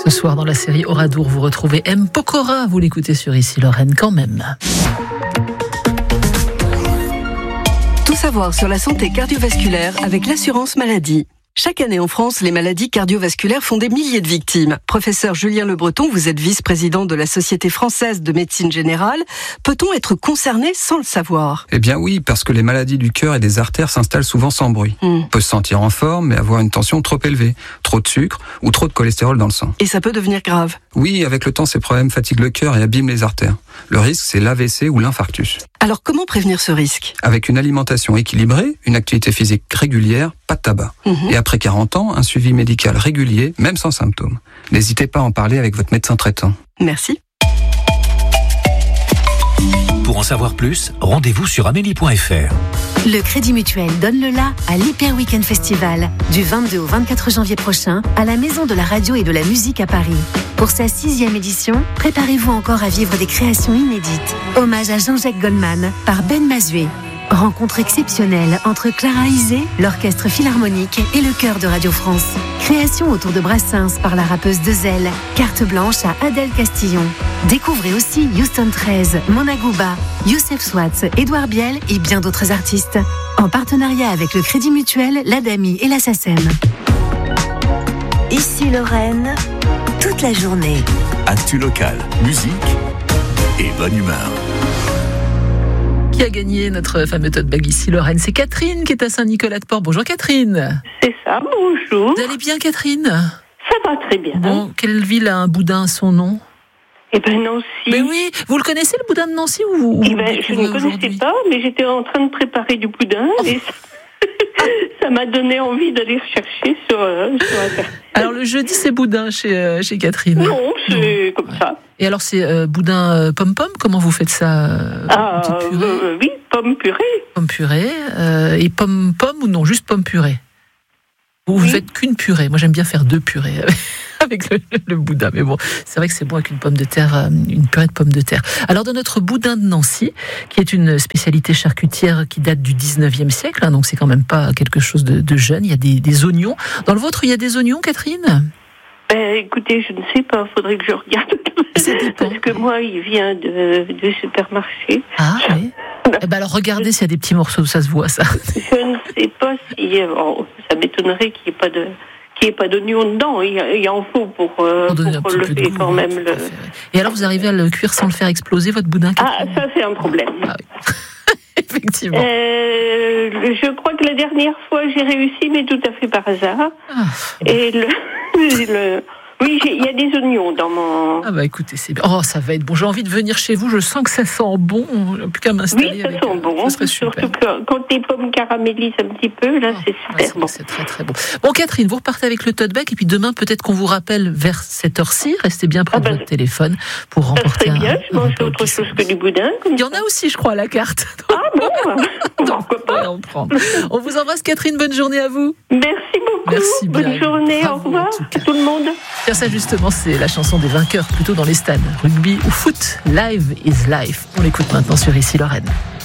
Ce soir, dans la série Oradour, vous retrouvez M. Pokora. Vous l'écoutez sur Ici Lorraine quand même. Tout savoir sur la santé cardiovasculaire avec l'assurance maladie. Chaque année en France, les maladies cardiovasculaires font des milliers de victimes. Professeur Julien Le Breton, vous êtes vice-président de la Société française de médecine générale. Peut-on être concerné sans le savoir ? Eh bien oui, parce que les maladies du cœur et des artères s'installent souvent sans bruit. On peut se sentir en forme, mais avoir une tension trop élevée, trop de sucre ou trop de cholestérol dans le sang. Et ça peut devenir grave. Oui, avec le temps, ces problèmes fatiguent le cœur et abîment les artères. Le risque, c'est l'AVC ou l'infarctus. Alors comment prévenir ce risque ? Avec une alimentation équilibrée, une activité physique régulière, pas de tabac. Et après 40 ans, un suivi médical régulier, même sans symptômes. N'hésitez pas à en parler avec votre médecin traitant. Merci. Pour en savoir plus, rendez-vous sur amélie.fr. Le Crédit Mutuel donne le la à l'Hyper Weekend Festival du 22 au 24 janvier prochain à la Maison de la Radio et de la Musique à Paris. Pour sa 6e édition, préparez-vous encore à vivre des créations inédites. Hommage à Jean-Jacques Goldman par Ben Mazué. Rencontre exceptionnelle entre Clara Isé, l'Orchestre Philharmonique et le Chœur de Radio France. Création autour de Brassens par la rappeuse Dezel. Carte blanche à Adèle Castillon. Découvrez aussi Houston 13, Mona Gouba, Youssef Swatz, Édouard Biel et bien d'autres artistes. En partenariat avec le Crédit Mutuel, l'ADAMI et la SACEM. Ici Lorraine, toute la journée. Actu local, musique et bonne humeur. Qui a gagné notre fameux tote bag Ici Lorraine? C'est Catherine qui est à Saint-Nicolas-de-Port. Bonjour Catherine. C'est ça, bonjour. Vous allez bien Catherine? Ça va très bien. Bon, quelle ville a un boudin à son nom? Eh ben Nancy. Mais oui, vous le connaissez le boudin de Nancy ou Eh ben, je ne connaissais pas, mais j'étais en train de préparer du boudin et ça m'a donné envie d'aller chercher sur Internet. Alors le jeudi c'est boudin chez Catherine? Non, c'est comme ça. Et alors c'est boudin pom-pom? Comment vous faites ça? Oui, pomme purée. Pomme purée. Et pomme-pomme ou non, juste pomme purée? Ou vous faites qu'une purée? Moi j'aime bien faire 2 purées avec le boudin. Mais bon, c'est vrai que c'est bon avec une pomme de terre, une purée de pommes de terre. Alors dans notre boudin de Nancy, qui est une spécialité charcutière qui date du 19e siècle, donc c'est quand même pas quelque chose de jeune, il y a des oignons. Dans le vôtre, il y a des oignons, Catherine? Écoutez, je ne sais pas, faudrait que je regarde. Ça dépend. Parce que moi, il vient de supermarché. Ah oui. Eh ben alors regardez s'il y a des petits morceaux, ça se voit ça. Je ne sais pas si... ça m'étonnerait qu'il n'y ait pas d'oignon dedans. Il en faut pour relever quand même le... Et alors vous arrivez à le cuire sans le faire exploser, votre boudin? Ah, ça c'est un problème. Ah oui. Effectivement. Je crois que la dernière fois j'ai réussi, mais tout à fait par hasard. Et oui, il y a des oignons dans mon... Ah bah écoutez, c'est bien. Oh, ça va être bon. J'ai envie de venir chez vous. Je sens que ça sent bon. Je n'ai plus qu'à m'installer. Oui, ça sent bon. Ça serait super. Surtout que quand les pommes caramélisent un petit peu, là, c'est super bon. C'est très très bon. Bon, Catherine, vous repartez avec le tote bag et puis demain, peut-être qu'on vous rappelle vers cette heure-ci. Restez bien près de votre téléphone pour remporter ça serait bien. Je mangeais autre chose que du boudin. Il y en a aussi, je crois, à la carte. Ah bon? Pourquoi pas? On vous embrasse, Catherine. Bonne journée à vous. Merci beaucoup. Merci bien. Bonne journée. Au revoir à tout le monde. Tiens, ça justement, c'est la chanson des vainqueurs, plutôt dans les stades. Rugby ou foot, Live is Life. On l'écoute maintenant sur Ici Lorraine.